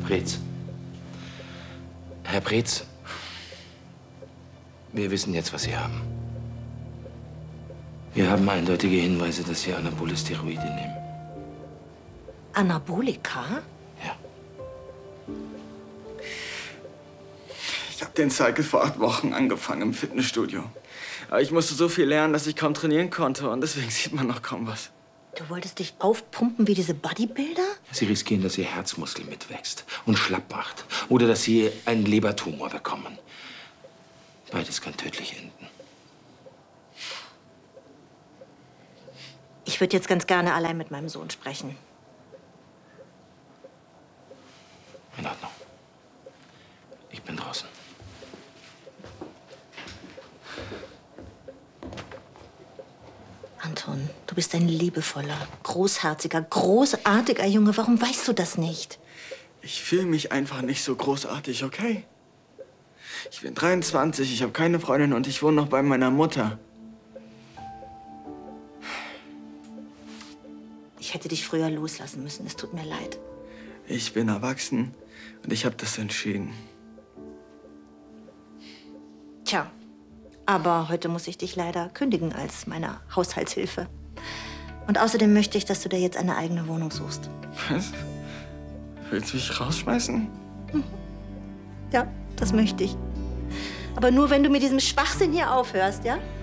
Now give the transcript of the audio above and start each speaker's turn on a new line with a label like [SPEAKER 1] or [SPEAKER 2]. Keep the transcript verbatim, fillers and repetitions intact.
[SPEAKER 1] Preetz. Herr Preetz, wir wissen jetzt, was Sie haben. Wir haben eindeutige Hinweise, dass Sie anabole Steroide nehmen.
[SPEAKER 2] Anabolika?
[SPEAKER 1] Ja.
[SPEAKER 3] Ich habe den Cycle vor acht Wochen angefangen im Fitnessstudio. Aber ich musste so viel lernen, dass ich kaum trainieren konnte. Und deswegen sieht man noch kaum was.
[SPEAKER 2] Du wolltest dich aufpumpen wie diese Bodybuilder?
[SPEAKER 1] Sie riskieren, dass Ihr Herzmuskel mitwächst und schlapp macht. Oder dass Sie einen Lebertumor bekommen. Beides kann tödlich enden.
[SPEAKER 2] Ich würde jetzt ganz gerne allein mit meinem Sohn sprechen.
[SPEAKER 1] In Ordnung. Ich bin draußen.
[SPEAKER 2] Anton, du bist ein liebevoller, großherziger, großartiger Junge. Warum weißt du das nicht?
[SPEAKER 3] Ich fühle mich einfach nicht so großartig, okay? Ich bin dreiundzwanzig, ich habe keine Freundin und ich wohne noch bei meiner Mutter.
[SPEAKER 2] Ich hätte dich früher loslassen müssen. Es tut mir leid.
[SPEAKER 3] Ich bin erwachsen und ich habe das entschieden.
[SPEAKER 2] Tja, aber heute muss ich dich leider kündigen als meine Haushaltshilfe. Und außerdem möchte ich, dass du dir jetzt eine eigene Wohnung suchst.
[SPEAKER 3] Was? Willst du mich rausschmeißen?
[SPEAKER 2] Mhm. Ja, das möchte ich. Aber nur, wenn du mit diesem Schwachsinn hier aufhörst, ja?